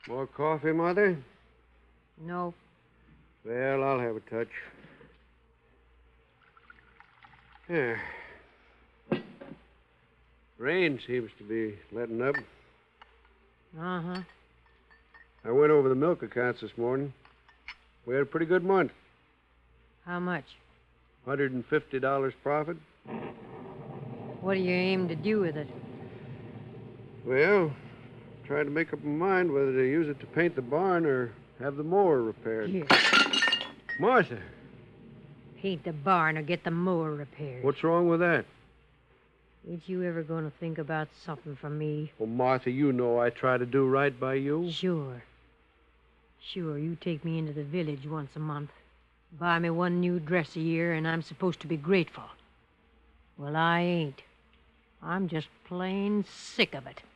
More coffee, Mother? No. Well, I'll have a touch. Yeah. Rain seems to be letting up. Uh-huh. I went over the milk accounts this morning. We had a pretty good month. How much? $150 profit. What do you aim to do with it? Well, trying to make up my mind whether to use it to paint the barn or have the mower repaired. Here. Martha, Paint the barn or get the mower repaired. what's wrong with that? Ain't you ever going to think about something for me? Well, Martha, you know I try to do right by you. Sure. Sure, you take me into the village once a month. Buy me one new dress a year, and I'm supposed to be grateful. Well, I ain't. I'm just plain sick of it.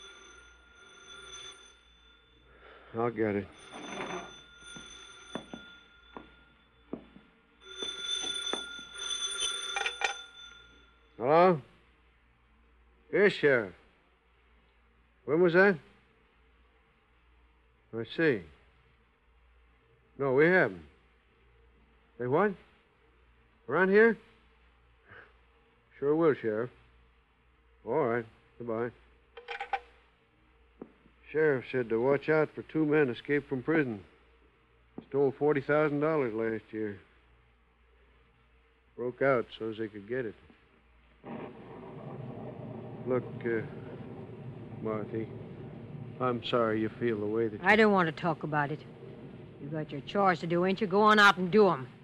I'll get it. Hello? Yes, Sheriff. When was that? I see. No, we haven't. Say what? Around here? Sure will, Sheriff. All right. Goodbye. Sheriff said to watch out for two men escaped from prison. Stole $40,000 last year. Broke out so as they could get it. Look, Marthy, I'm sorry you feel the way that you... I don't want to talk about it. You got your chores to do, ain't you? Go on out and do 'em.